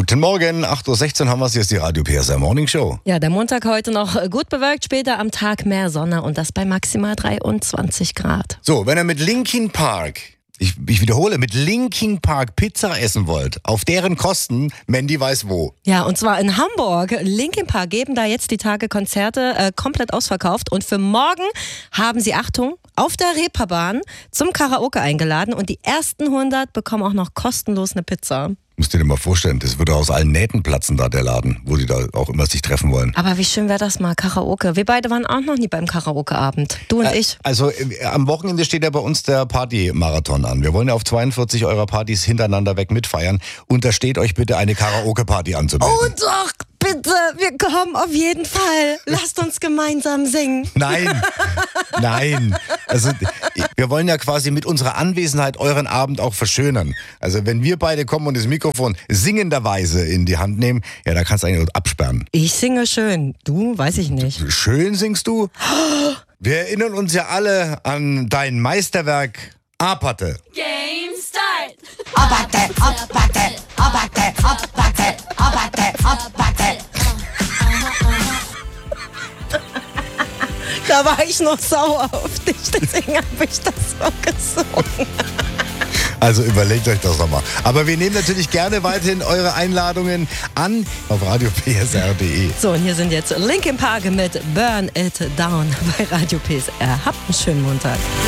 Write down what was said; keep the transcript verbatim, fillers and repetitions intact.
Guten Morgen, acht Uhr sechzehn haben wir es, hier ist die Radio P S R Morning Show. Ja, der Montag heute noch gut bewölkt, später am Tag mehr Sonne und das bei maximal dreiundzwanzig Grad. So, wenn ihr mit Linkin Park, ich, ich wiederhole, mit Linkin Park Pizza essen wollt, auf deren Kosten, Mandy weiß wo. Ja, und zwar in Hamburg. Linkin Park geben da jetzt die Tage Konzerte äh, komplett ausverkauft und für morgen haben sie, Achtung, auf der Reeperbahn zum Karaoke eingeladen und die ersten hundert bekommen auch noch kostenlos eine Pizza. Musst dir mal vorstellen, das würde aus allen Nähten platzen da, der Laden, wo die da auch immer sich treffen wollen. Aber wie schön wäre das mal, Karaoke. Wir beide waren auch noch nie beim Karaoke-Abend. Du und Äh, ich. Also äh, am Wochenende steht ja bei uns der Party-Marathon an. Wir wollen ja auf zweiundvierzig eurer Partys hintereinander weg mitfeiern. Untersteht euch bitte, eine Karaoke-Party anzumelden. Oh doch, bitte, wir kommen auf jeden Fall. Lasst uns gemeinsam singen. Nein, nein. Also wir wollen ja quasi mit unserer Anwesenheit euren Abend auch verschönern. Also wenn wir beide kommen und das Mikrofon singenderweise in die Hand nehmen, ja, da kannst du eigentlich absperren. Ich singe schön. Du, weiß ich nicht. Schön singst du? Wir erinnern uns ja alle an dein Meisterwerk Apate. Game start! Apate, Apate, Apate, Apate, Apate, Apate. Da war ich noch sauer auf dich, deswegen habe ich das so gesungen. Also überlegt euch das nochmal. Aber wir nehmen natürlich gerne weiterhin eure Einladungen an auf radio p s r punkt d e. So, und hier sind jetzt Linkin Park mit Burn It Down bei Radio P S R. Habt einen schönen Montag.